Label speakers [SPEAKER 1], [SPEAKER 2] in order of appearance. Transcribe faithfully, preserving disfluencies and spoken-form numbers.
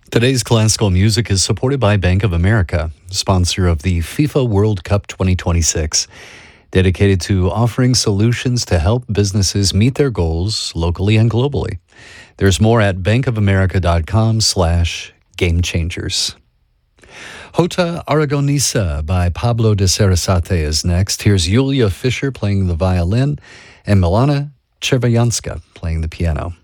[SPEAKER 1] Today's classical music is supported by Bank of America, sponsor of the FIFA World Cup twenty twenty-six, dedicated to offering solutions to help businesses meet their goals locally and globally. There's more at bankofamerica.com slash game changers. Jota Aragonesa by Pablo de Sarasate is next. Here's Yulia Fischer playing the violin and Milana Chervayanska playing the piano.